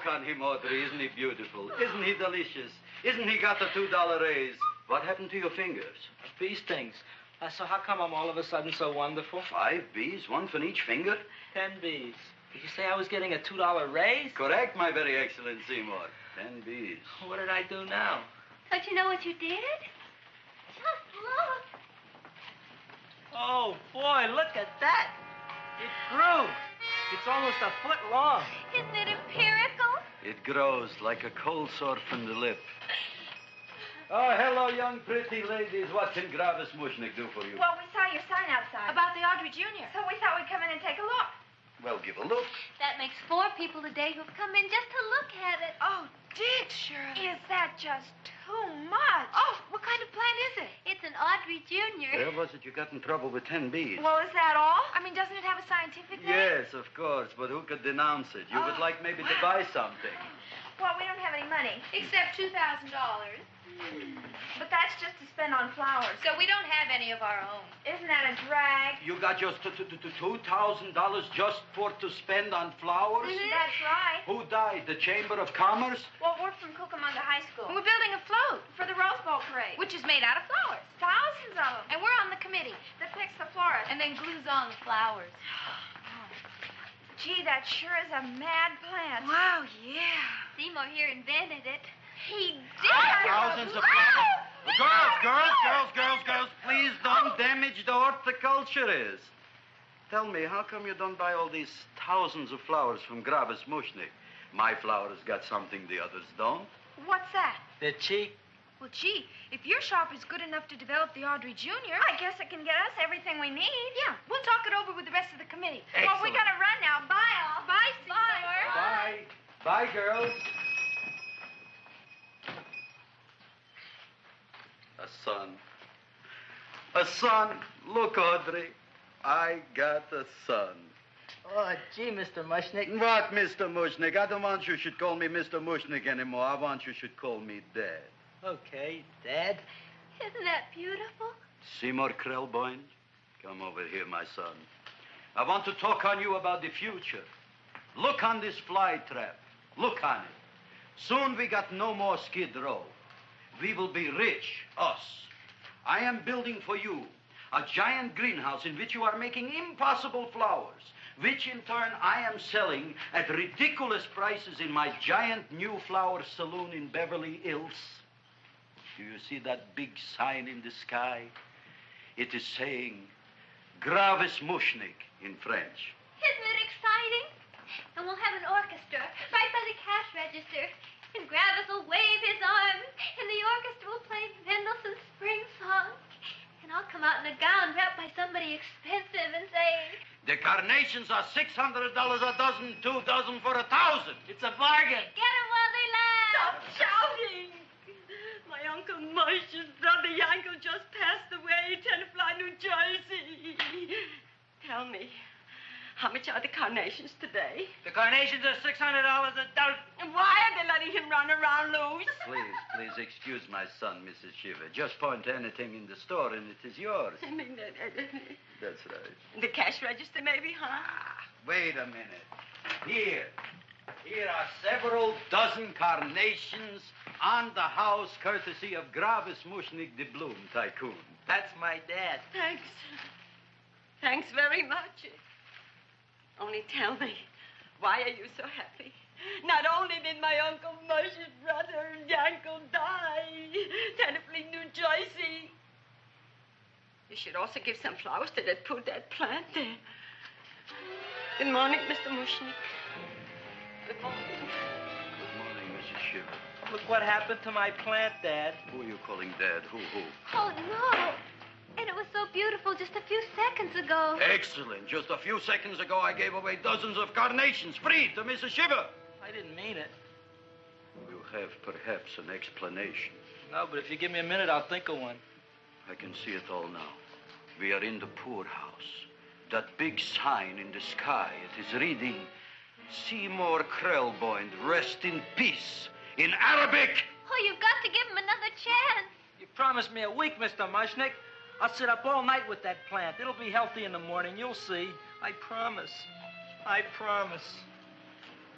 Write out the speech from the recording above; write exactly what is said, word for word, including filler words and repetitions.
on him, Audrey. Isn't he beautiful? Isn't he delicious? Isn't he got the two dollar raise? What happened to your fingers? Bee stings. Uh, so how come I'm all of a sudden so wonderful? Five bees, one for each finger? Ten bees. Did you say I was getting a two dollar raise? Correct, my very excellent Seymour. Ten bees. What did I do now? Don't you know what you did? Just look. Oh, boy, look at that. It grew. It's almost a foot long. Isn't it empirical? It grows like a cold sore from the lip. Oh, hello, young pretty ladies. What can Gravis Mushnick do for you? Well, we saw your sign outside. About the Audrey Junior So we thought we'd come in and take a look. Well, give a look. That makes four people today who've come in just to look at it. Oh, did, Shirley? Is that just too much? Oh, what kind of plant is it? It's an Audrey Junior Where was it you got in trouble with ten bees? Well, is that all? I mean, doesn't it have a scientific name? Yes, of course, but who could denounce it? You Oh, would like maybe to wow. buy something. Well, we don't have any money. Except two thousand dollars. But that's just to spend on flowers. So we don't have any of our own. Isn't that a drag? You got just two thousand dollars just for to spend on flowers? Mhm. That's right. Who died? The Chamber of Commerce? Well, we're from Cucamonga High School. We're building a float, For the Rose Bowl parade. which is made out of flowers. Thousands of them. And we're on the committee. That picks the florist. And then glues on the flowers. Gee, that sure is a mad plant. Wow, yeah. Seymour here invented it. He did. Thousands of flowers. Girls, girls, girls, girls, girls, please don't damage the horticulturist. Tell me, how come you don't buy all these thousands of flowers from Gravis Mushnick? My flowers got something the others don't. What's that? They're cheap. Well, gee, if your shop is good enough to develop the Audrey Junior, I guess it can get us everything we need. Yeah, we'll talk it over with the rest of the committee. Well, we Excellent. gotta run now. Bye, all. Bye, Seymour. Bye. Bye, girls. A son. A son. Look, Audrey. I got a son. Oh, gee, Mister Mushnick. What, Mister Mushnick? I don't want you should call me Mister Mushnick anymore. I want you should call me Dad. Okay, Dad. Isn't that beautiful? Seymour Krelboyne, come over here, my son. I want to talk on you about the future. Look on this fly trap. Look on it. Soon we got no more Skid Row. We will be rich, us. I am building for you a giant greenhouse in which you are making impossible flowers, which in turn I am selling at ridiculous prices in my giant new flower saloon in Beverly Hills. Do you see that big sign in the sky? It is saying Gravis Mushnick in French. Isn't it exciting? And we'll have an orchestra right by the cash register. And Gravis will wave his arms. And the orchestra will play Mendelssohn's Spring Song. And I'll come out in a gown wrapped by somebody expensive and say, The carnations are six hundred dollars a dozen, two dozen for a thousand. It's a bargain. get 'em while they last. Stop shouting! My Uncle Moshe's brother Yankel just passed away, Tenafly, New Jersey. Tell me, how much are the carnations today? The carnations are six hundred dollars a dozen. And why are they letting him run around loose? Please, please excuse my son, Missus Shiver. Just point to anything in the store and it is yours. I mean, uh, uh, That's right. the cash register maybe, huh? Ah, wait a minute. Here. Here are several dozen carnations on the house courtesy of Gravis Mushnick, the Bloom Tycoon. That's my dad. Thanks. Thanks very much. Only tell me, why are you so happy? Not only did my Uncle Moshe's brother Yankel die, Tenafly, New Jersey, you should also give some flowers to that poor dead plant there. Good morning, Mister Mushnick. Good morning. Good morning, Missus Shiver. Look what happened to my plant, Dad. Who are you calling Dad? Who, who? Oh, no. And it was so beautiful just a few seconds ago. Excellent. Just a few seconds ago, I gave away dozens of carnations free to Missus Shiver. I didn't mean it. You have perhaps an explanation. No, but if you give me a minute, I'll think of one. I can see it all now. We are in the poorhouse. That big sign in the sky, it is reading, Seymour Krelboyne, rest in peace, in Arabic. Oh, you've got to give him another chance. You promised me a week, Mister Mushnick. I'll sit up all night with that plant. It'll be healthy in the morning. You'll see. I promise. I promise.